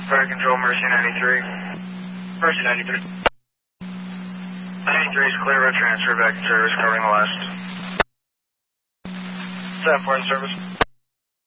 Fire Control, Mercy 93. Mercy 93. 93 is clear road transfer back to service, covering the last. 7-4 service.